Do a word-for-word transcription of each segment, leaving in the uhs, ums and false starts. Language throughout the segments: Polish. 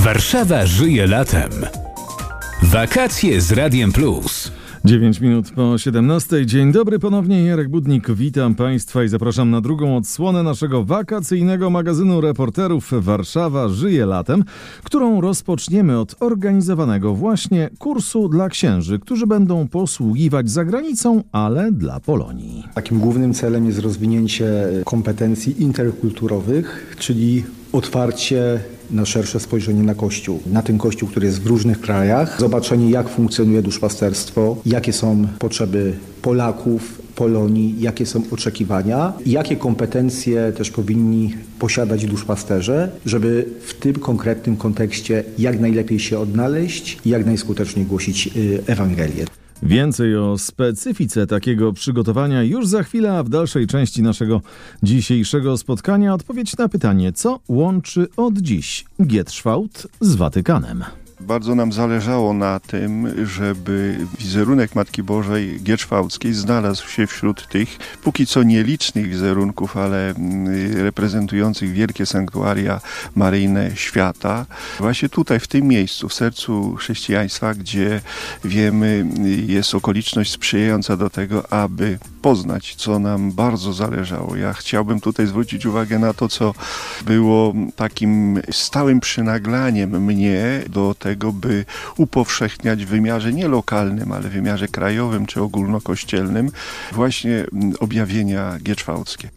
Warszawa żyje latem. Wakacje z Radiem Plus. dziewięć minut po siedemnastej. Dzień dobry, ponownie Jarek Budnik. Witam Państwa i zapraszam na drugą odsłonę naszego wakacyjnego magazynu reporterów Warszawa żyje latem, którą rozpoczniemy od organizowanego właśnie kursu dla księży, którzy będą posługiwać za granicą, ale dla Polonii. Takim głównym celem jest rozwinięcie kompetencji interkulturowych, czyli otwarcie na szersze spojrzenie na Kościół, na ten Kościół, który jest w różnych krajach, zobaczenie, jak funkcjonuje duszpasterstwo, jakie są potrzeby Polaków, Polonii, jakie są oczekiwania i jakie kompetencje też powinni posiadać duszpasterze, żeby w tym konkretnym kontekście jak najlepiej się odnaleźć i jak najskuteczniej głosić Ewangelię. Więcej o specyfice takiego przygotowania już za chwilę, a w dalszej części naszego dzisiejszego spotkania odpowiedź na pytanie, co łączy od dziś Gietrzwałt z Watykanem. Bardzo nam zależało na tym, żeby wizerunek Matki Bożej Gietrzwałckiej znalazł się wśród tych póki co nielicznych wizerunków, ale reprezentujących wielkie sanktuaria maryjne świata. Właśnie tutaj, w tym miejscu, w sercu chrześcijaństwa, gdzie wiemy, jest okoliczność sprzyjająca do tego, aby poznać, co nam bardzo zależało. Ja chciałbym tutaj zwrócić uwagę na to, co było takim stałym przynaglaniem mnie do tego, by upowszechniać w wymiarze nie lokalnym, ale w wymiarze krajowym czy ogólnokościelnym właśnie objawienia gietrzwałckie.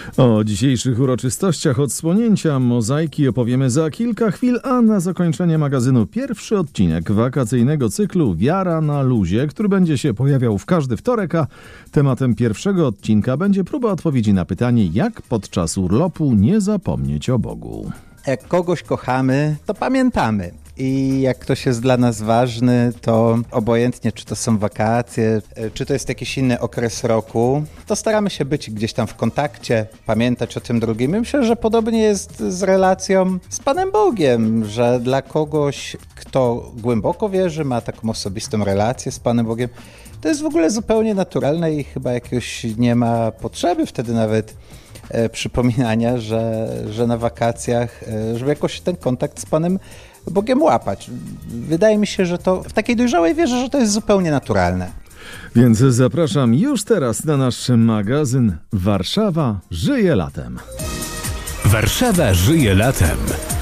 O dzisiejszych uroczystościach odsłonięcia mozaiki opowiemy za kilka chwil, a na zakończenie magazynu pierwszy odcinek wakacyjnego cyklu Wiara na luzie, który będzie się pojawiał w każdy wtorek, a tematem pierwszego odcinka będzie próba odpowiedzi na pytanie, jak podczas urlopu nie zapomnieć o Bogu. Jak kogoś kochamy, to pamiętamy. I jak ktoś jest dla nas ważny, to obojętnie, czy to są wakacje, czy to jest jakiś inny okres roku, to staramy się być gdzieś tam w kontakcie, pamiętać o tym drugim. Myślę, że podobnie jest z relacją z Panem Bogiem, że dla kogoś, kto głęboko wierzy, ma taką osobistą relację z Panem Bogiem, to jest w ogóle zupełnie naturalne i chyba jakiegoś nie ma potrzeby wtedy nawet e, przypominania, że, że na wakacjach, e, żeby jakoś ten kontakt z Panem Bogiem łapać. Wydaje mi się, że to w takiej dojrzałej wierze, że to jest zupełnie naturalne. Więc zapraszam już teraz na nasz magazyn Warszawa żyje latem. Warszawa żyje latem.